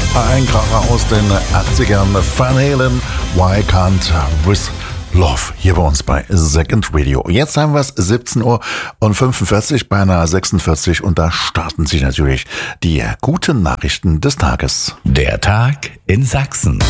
Ein Kracher aus den 80ern, Van Halen, Why Can't With Love, hier bei uns bei Second Radio. Jetzt haben wir es 17:45 Uhr, beinahe 46 und da starten sich natürlich die guten Nachrichten des Tages. Der Tag in Sachsen.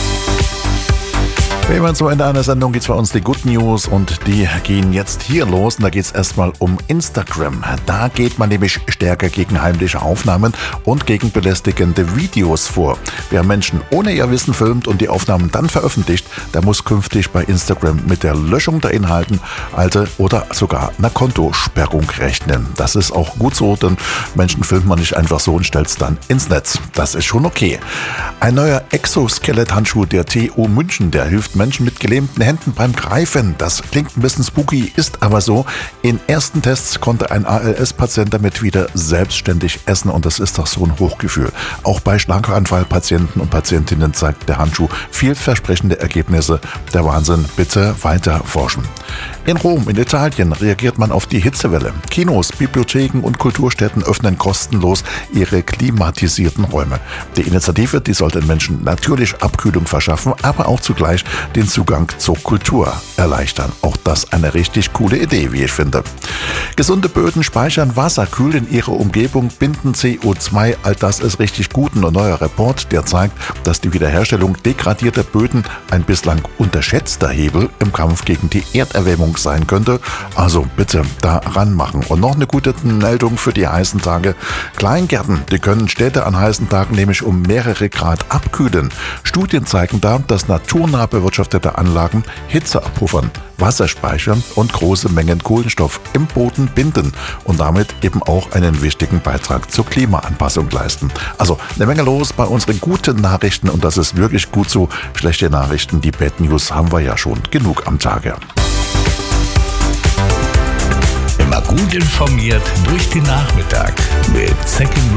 Wie man zum Ende einer Sendung geht es bei uns die Good News und die gehen jetzt hier los. Und da geht es erstmal um Instagram. Da geht man nämlich stärker gegen heimliche Aufnahmen und gegen belästigende Videos vor. Wer Menschen ohne ihr Wissen filmt und die Aufnahmen dann veröffentlicht, der muss künftig bei Instagram mit der Löschung der Inhalte oder sogar einer Kontosperrung rechnen. Das ist auch gut so, denn Menschen filmt man nicht einfach so und stellt es dann ins Netz. Das ist schon okay. Ein neuer Exoskelett-Handschuh der TU München, der hilft Menschen mit gelähmten Händen beim Greifen. Das klingt ein bisschen spooky, ist aber so. In ersten Tests konnte ein ALS-Patient damit wieder selbstständig essen und das ist doch so ein Hochgefühl. Auch bei Schlaganfallpatienten und Patientinnen zeigt der Handschuh vielversprechende Ergebnisse. Der Wahnsinn, bitte weiter forschen. In Rom, in Italien, reagiert man auf die Hitzewelle. Kinos, Bibliotheken und Kulturstätten öffnen kostenlos ihre klimatisierten Räume. Die Initiative, die soll den Menschen natürlich Abkühlung verschaffen, aber auch zugleich den Zugang zur Kultur erleichtern. Auch das eine richtig coole Idee, wie ich finde. Gesunde Böden speichern Wasser, kühlen ihre Umgebung, binden CO2. All das ist richtig gut. Und ein neuer Report, der zeigt, dass die Wiederherstellung degradierter Böden ein bislang unterschätzter Hebel im Kampf gegen die Erderwärmung sein könnte. Also bitte da ranmachen. Und noch eine gute Meldung für die heißen Tage. Kleingärten, die können Städte an heißen Tagen nämlich um mehrere Grad abkühlen. Studien zeigen da, dass naturnah bewirtschaftete Anlagen Hitze abpuffern, Wasser speichern und große Mengen Kohlenstoff im Boden binden und damit eben auch einen wichtigen Beitrag zur Klimaanpassung leisten. Also eine Menge los bei unseren guten Nachrichten und das ist wirklich gut so. Schlechte Nachrichten, die Bad News haben wir ja schon genug am Tage. Immer gut informiert durch den Nachmittag mit Second